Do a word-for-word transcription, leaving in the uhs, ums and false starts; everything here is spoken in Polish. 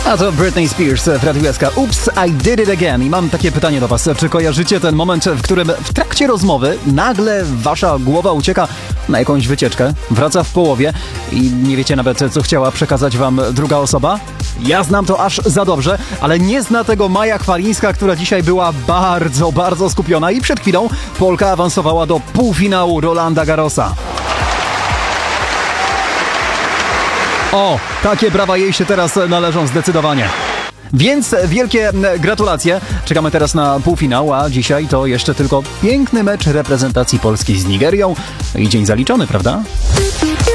A to Britney Spears w Radiu S K. Oops, I did it again. I mam takie pytanie do was. Czy kojarzycie ten moment, w którym w trakcie rozmowy nagle wasza głowa ucieka na jakąś wycieczkę, wraca w połowie i nie wiecie nawet, co chciała przekazać wam druga osoba? Ja znam to aż za dobrze, ale nie zna tego Maja Chwalińska, która dzisiaj była bardzo, bardzo skupiona i przed chwilą Polka awansowała do półfinału Rolanda Garrosa. O, takie brawa jej się teraz należą zdecydowanie. Więc wielkie gratulacje. Czekamy teraz na półfinał, a dzisiaj to jeszcze tylko piękny mecz reprezentacji Polski z Nigerią. I dzień zaliczony, prawda?